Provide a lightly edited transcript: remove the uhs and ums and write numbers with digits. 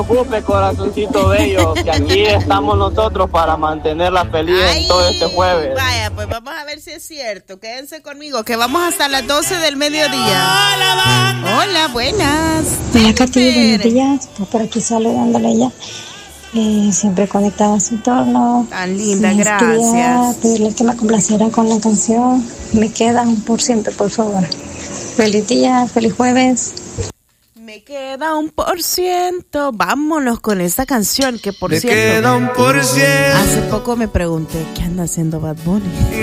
preocupe, corazoncito bello, que aquí estamos nosotros para mantenerla feliz en todo este jueves. Vaya, pues vamos a ver si es cierto. Quédense conmigo, que vamos hasta las 12 del mediodía. Hola, buenas. Hola, Katy, buenos días. Pues por aquí saludándole ya. Siempre conectada a su entorno. Tan linda, gracias. Quería pedirle que me complaciera con la canción Me queda un por ciento, por favor. Feliz día, feliz jueves. Me queda 1%. Vámonos con esa canción que, por Me cierto, queda 1%. hace poco me pregunté qué anda haciendo Bad Bunny.